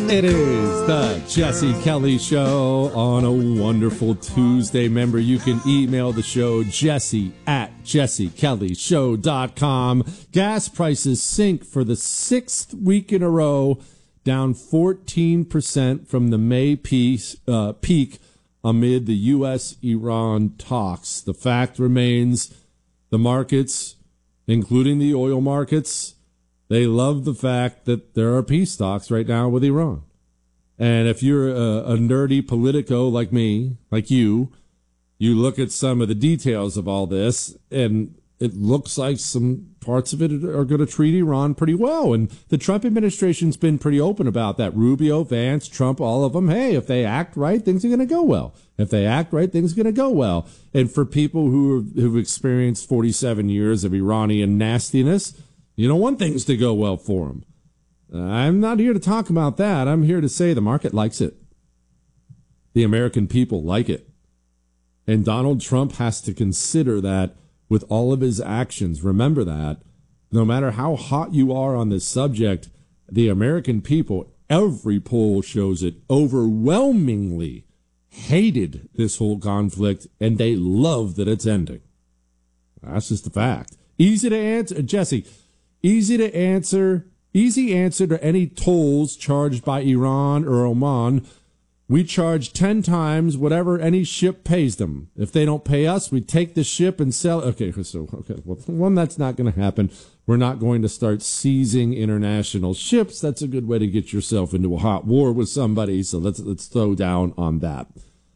It is the Jesse Kelly Show on a wonderful Tuesday. Remember, you can email the show, jesse@jessekellyshow.com. Gas prices sink for the sixth week in a row, down 14% from the May peak amid the U.S.-Iran talks. The fact remains the markets, including the oil markets, they love the fact that there are peace talks right now with Iran. And if you're a nerdy politico like me, like you look at some of the details of all this, and it looks like some parts of it are going to treat Iran pretty well. And the Trump administration's been pretty open about that. Rubio, Vance, Trump, all of them. Hey, if they act right, things are going to go well. If they act right, things are going to go well. And for people who've experienced 47 years of Iranian nastiness, you don't want things to go well for them. I'm not here to talk about that. I'm here to say the market likes it. The American people like it. And Donald Trump has to consider that with all of his actions. Remember that. No matter how hot you are on this subject, the American people, every poll shows it, overwhelmingly hated this whole conflict, and they love that it's ending. That's just a fact. Easy to answer, Jesse. Easy answer to any tolls charged by Iran or Oman. We charge 10 times whatever any ship pays them. If they don't pay us, we take the ship and sell. Okay, well, one, that's not going to happen. We're not going to start seizing international ships. That's a good way to get yourself into a hot war with somebody. So let's slow down on that.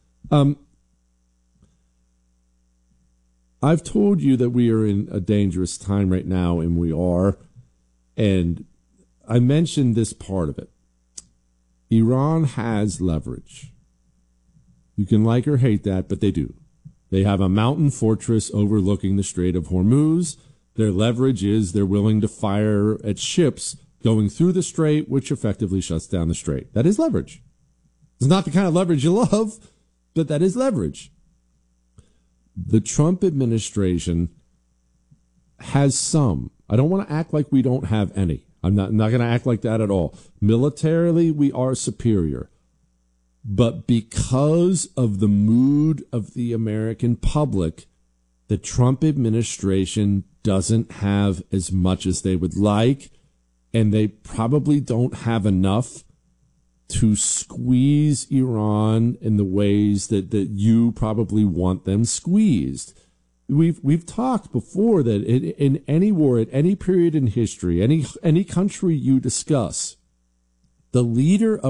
I've told you that we are in a dangerous time right now, and we are. And I mentioned this part of it. Iran has leverage. You can like or hate that, but they do. They have a mountain fortress overlooking the Strait of Hormuz. Their leverage is they're willing to fire at ships going through the strait, which effectively shuts down the strait. That is leverage. It's not the kind of leverage you love, but that is leverage. The Trump administration has some. I don't want to act like we don't have any. I'm not going to act like that at all. Militarily, we are superior. But because of the mood of the American public, the Trump administration doesn't have as much as they would like, and they probably don't have enough to squeeze Iran in the ways that you probably want them squeezed. We've talked before that in any war, at any period in history, any country you discuss, the leader of